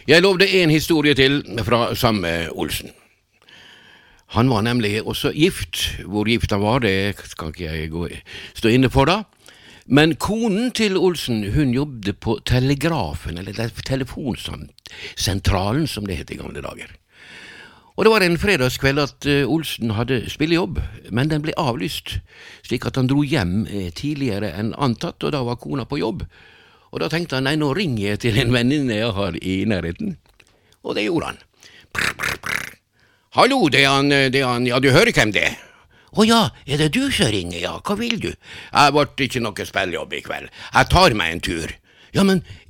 Jeg lovde en historie til fra samme Olsen. Han var nemlig også gift. Hvor gift han var, det skal ikke jeg stå inne for da. Men konen til Olsen, hun jobbet på telegrafen, eller telefonsentralen som det het i gamle dager. Og det var en fredagskveld at Olsen hadde spillejobb, men den ble avlyst, slik at han dro hjem tidligere enn antatt, og da var kona på jobb. Og da tenkte han, nei, nå ringer jeg til en venninne jeg har i nærheten. Og det gjorde han. Brr, brr, brr. Hallo, det er han, ja, du hører hvem det er? Ja, er det du som ringer, ja, hva vil du? Jeg ble ikke noe spillejobb i kveld, jeg tar meg en tur. Ja, men